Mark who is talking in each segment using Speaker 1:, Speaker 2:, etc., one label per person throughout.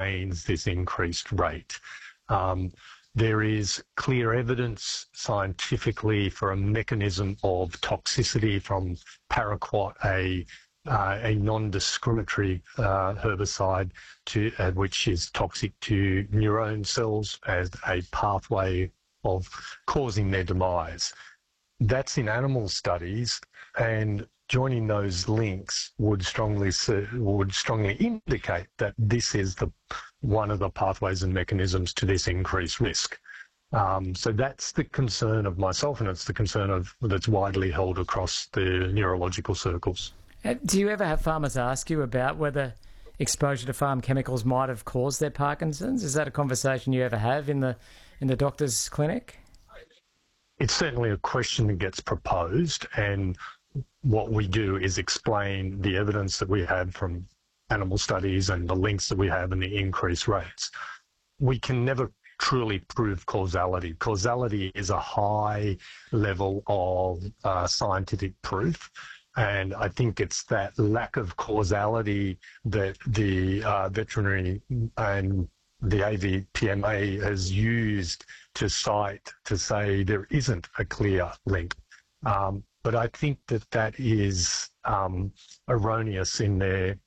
Speaker 1: explains this increased rate. There is clear evidence scientifically for a mechanism of toxicity from paraquat, a non-discriminatory herbicide which is toxic to neuron cells as a pathway of causing their demise. That's in animal studies, and joining those links would strongly indicate that this is one of the pathways and mechanisms to this increased risk. So that's the concern of myself, and it's the concern that's widely held across the neurological circles.
Speaker 2: Do you ever have farmers ask you about whether exposure to farm chemicals might have caused their Parkinson's? Is that a conversation you ever have in the doctor's clinic?
Speaker 1: It's certainly a question that gets proposed, and what we do is explain the evidence that we have from animal studies and the links that we have and the increased rates. We can never truly prove causality. Causality is a high level of scientific proof, and I think it's that lack of causality that the veterinary and the AVPMA has used to cite to say there isn't a clear link. But I think that is erroneous in their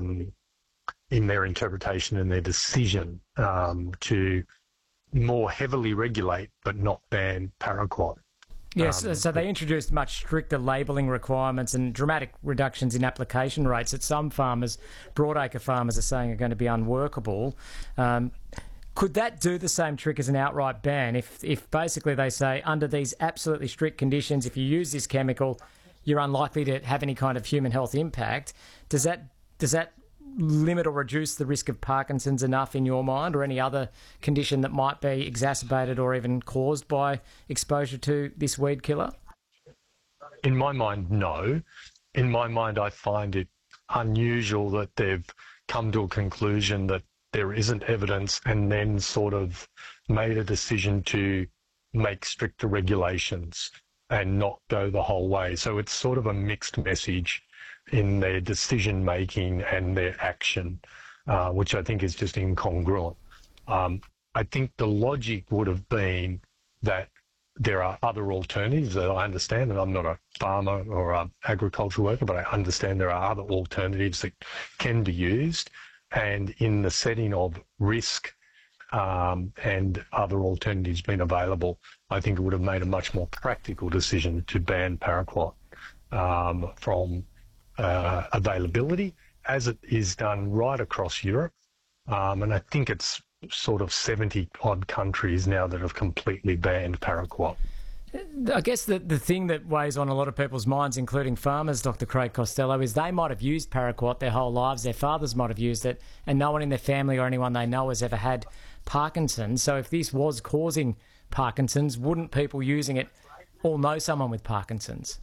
Speaker 1: interpretation and their decision to more heavily regulate but not ban paraquat.
Speaker 2: Yes, so they introduced much stricter labelling requirements and dramatic reductions in application rates that some farmers, broadacre farmers, are saying are going to be unworkable. Could that do the same trick as an outright ban if basically they say under these absolutely strict conditions, if you use this chemical, you're unlikely to have any kind of human health impact? Does that limit or reduce the risk of Parkinson's enough in your mind, or any other condition that might be exacerbated or even caused by exposure to this weed killer?
Speaker 1: In my mind, no. In my mind, I find it unusual that they've come to a conclusion that there isn't evidence and then sort of made a decision to make stricter regulations and not go the whole way. So it's sort of a mixed message in their decision-making and their action, which I think is just incongruent. I think the logic would have been that there are other alternatives that I understand, and I'm not a farmer or an agricultural worker, but I understand there are other alternatives that can be used. And in the setting of risk and other alternatives being available, I think it would have made a much more practical decision to ban paraquat from availability, as it is done right across Europe. And I think it's sort of 70-odd countries now that have completely banned paraquat.
Speaker 2: I guess the thing that weighs on a lot of people's minds, including farmers, Dr. Craig Costello, is they might have used paraquat their whole lives, their fathers might have used it, and no one in their family or anyone they know has ever had Parkinson's. So if this was causing Parkinson's, wouldn't people using it all know someone with Parkinson's?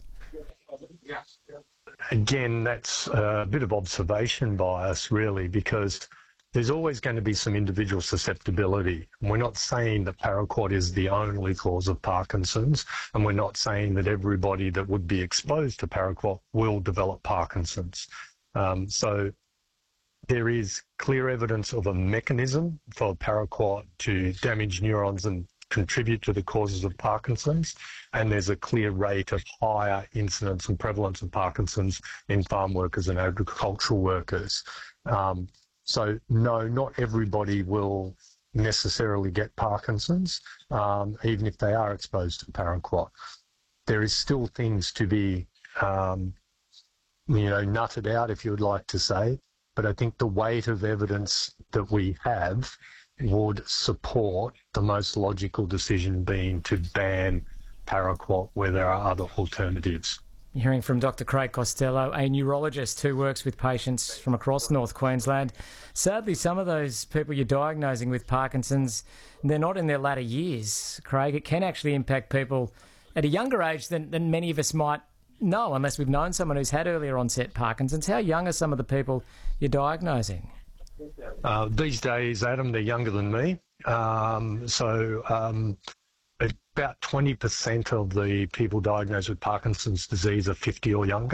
Speaker 1: Again, that's a bit of observation bias, really, because there's always going to be some individual susceptibility. We're not saying that paraquat is the only cause of Parkinson's, and we're not saying that everybody that would be exposed to paraquat will develop Parkinson's. So there is clear evidence of a mechanism for paraquat to damage neurons and contribute to the causes of Parkinson's, and there's a clear rate of higher incidence and prevalence of Parkinson's in farm workers and agricultural workers. So no, not everybody will necessarily get Parkinson's, even if they are exposed to paraquat. There is still things to be, nutted out, if you would like to say, but I think the weight of evidence that we have would support the most logical decision being to ban paraquat where there are other alternatives.
Speaker 2: Hearing from Dr. Craig Costello, a neurologist who works with patients from across North Queensland. Sadly, some of those people you're diagnosing with Parkinson's, they're not in their latter years, Craig. It can actually impact people at a younger age than many of us might know, unless we've known someone who's had earlier onset Parkinson's. How young are some of the people you're diagnosing?
Speaker 1: These days, Adam, they're younger than me. About 20% of the people diagnosed with Parkinson's disease are 50 or younger.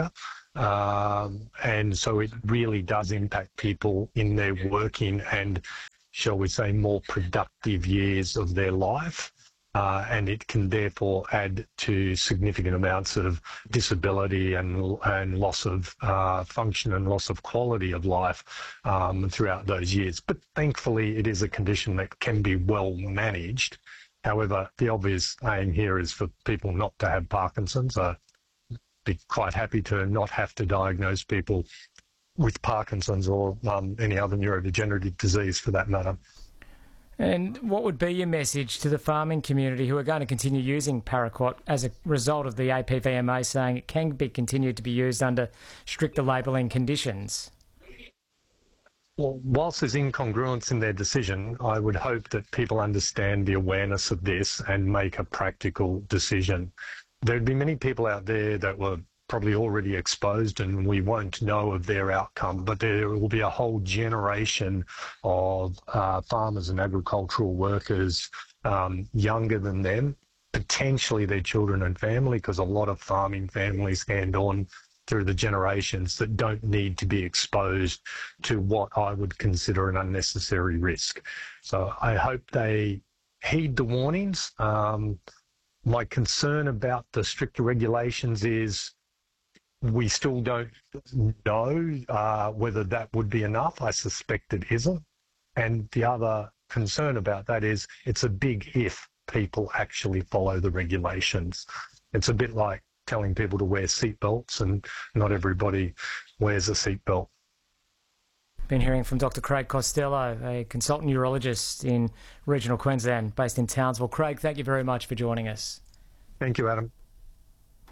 Speaker 1: And so it really does impact people in their working and, shall we say, more productive years of their life. And it can therefore add to significant amounts of disability and loss of function and loss of quality of life throughout those years. But thankfully, it is a condition that can be well managed. However, the obvious aim here is for people not to have Parkinson's. I'd be quite happy to not have to diagnose people with Parkinson's or any other neurodegenerative disease for that matter.
Speaker 2: And what would be your message to the farming community who are going to continue using paraquat as a result of the APVMA saying it can be continued to be used under stricter labelling conditions?
Speaker 1: Well, whilst there's incongruence in their decision, I would hope that people understand the awareness of this and make a practical decision. There'd be many people out there that were probably already exposed and we won't know of their outcome, but there will be a whole generation of farmers and agricultural workers younger than them, potentially their children and family, because a lot of farming families hand on through the generations that don't need to be exposed to what I would consider an unnecessary risk. So I hope they heed the warnings. My concern about the stricter regulations is we still don't know whether that would be enough. I suspect it isn't. And the other concern about that is it's a big if people actually follow the regulations. It's a bit like telling people to wear seatbelts and not everybody wears a seatbelt.
Speaker 2: Been hearing from Dr. Craig Costello, a consultant neurologist in regional Queensland based in Townsville. Craig, thank you very much for joining us.
Speaker 1: Thank you, Adam.